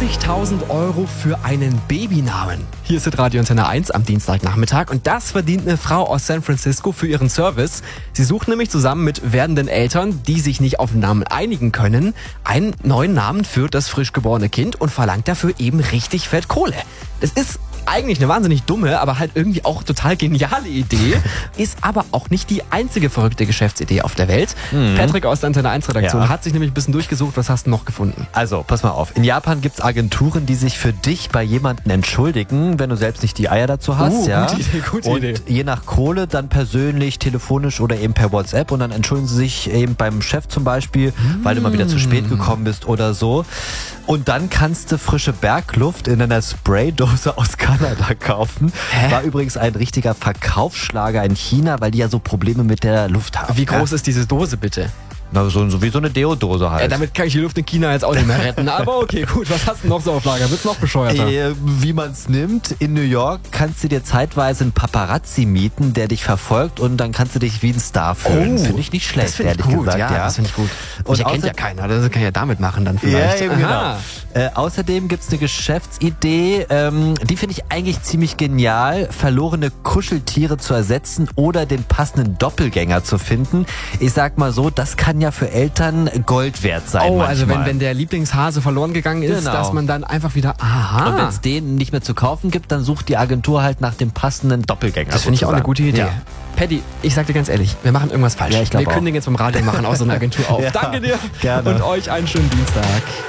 20.000 Euro für einen Babynamen. Hier ist Radio Antenne 1 am Dienstagnachmittag und das verdient eine Frau aus San Francisco für ihren Service. Sie sucht nämlich zusammen mit werdenden Eltern, die sich nicht auf einen Namen einigen können, einen neuen Namen für das frisch geborene Kind und verlangt dafür eben richtig fett Kohle. Das ist eigentlich eine wahnsinnig dumme, aber halt irgendwie auch total geniale Idee. Ist aber auch nicht die einzige verrückte Geschäftsidee auf der Welt. Patrick aus der Antenne 1 Redaktion hat sich nämlich ein bisschen durchgesucht. Was hast du noch gefunden? Also, pass mal auf. In Japan gibt's Agenturen, die sich für dich bei jemandem entschuldigen, wenn du selbst nicht die Eier dazu hast. Gute Idee. Und je nach Kohle dann persönlich, telefonisch oder eben per WhatsApp. Und dann entschuldigen sie sich eben beim Chef zum Beispiel, weil du mal wieder zu spät gekommen bist oder so. Und dann kannst du frische Bergluft in einer Spraydose aus Kanada kaufen. War übrigens ein richtiger Verkaufsschlager in China, weil die ja so Probleme mit der Luft haben. Wie groß ist diese Dose bitte? Na, so wie so eine Deodose halt. Damit kann ich die Luft in China jetzt auch nicht mehr retten. Aber okay, gut. Was hast du noch so auf Lager? Wird's noch bescheuerter? Wie man es nimmt, in New York kannst du dir zeitweise einen Paparazzi mieten, der dich verfolgt und dann kannst du dich wie ein Star fühlen. Finde ich nicht schlecht, das finde ich ehrlich gut, gesagt. ja, das finde ich gut. Und mich erkennt ja keiner, das kann ich ja damit machen dann vielleicht. Ja, eben genau. Außerdem gibt's eine Geschäftsidee, die finde ich eigentlich ziemlich genial, verlorene Kuscheltiere zu ersetzen oder den passenden Doppelgänger zu finden. Ich sag mal so, das kann ja für Eltern Gold wert sein. Oh, manchmal. also wenn der Lieblingshase verloren gegangen ist, Genau. dass man dann einfach wieder, Und wenn es den nicht mehr zu kaufen gibt, dann sucht die Agentur halt nach dem passenden Doppelgänger. Das finde ich auch eine gute Idee. Ja. Paddy, ich sag dir ganz ehrlich, wir machen irgendwas falsch. Ja, ich glaub wir auch. kündigen jetzt beim Radio, machen auch so eine Agentur auf. Ja, Danke dir gerne. und euch einen schönen Dienstag.